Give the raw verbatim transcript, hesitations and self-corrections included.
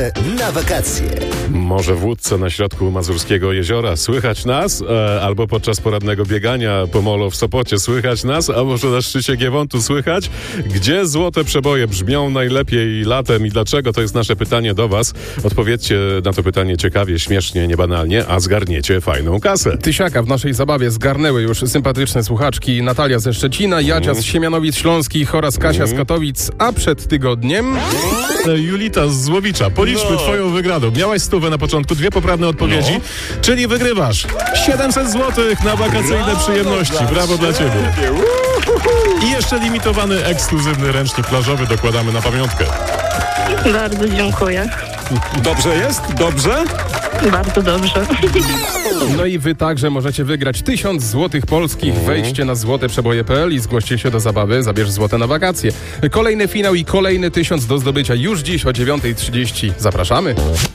Na wakacje. Może w łódce na środku Mazurskiego Jeziora słychać nas, e, albo podczas porannego biegania po molo w Sopocie słychać nas, a może na szczycie Giewontu słychać? Gdzie złote przeboje brzmią najlepiej latem i dlaczego? To jest nasze pytanie do was. Odpowiedzcie na to pytanie ciekawie, śmiesznie, niebanalnie, a zgarniecie fajną kasę. Tysiaka w naszej zabawie zgarnęły już sympatyczne słuchaczki Natalia ze Szczecina, Jadzia z Siemianowic Śląskich oraz Kasia z Katowic, a przed tygodniem... E, Julita z Złowicza, policzmy No. twoją wygraną. Miałaś stówę na początku, dwie poprawne odpowiedzi, No. czyli wygrywasz siedemset złotych na wakacyjne przyjemności. Brawo dla ciebie. I jeszcze limitowany, ekskluzywny ręcznik plażowy dokładamy na pamiątkę. Bardzo dziękuję. Dobrze jest? Dobrze? Bardzo dobrze. No i wy także możecie wygrać tysiąc złotych polskich. Wejdźcie na złote przeboje kropka p l i zgłoście się do zabawy. Zabierz złote na wakacje. Kolejny finał i kolejny tysiąc do zdobycia już dziś o dziewiąta trzydzieści. Zapraszamy.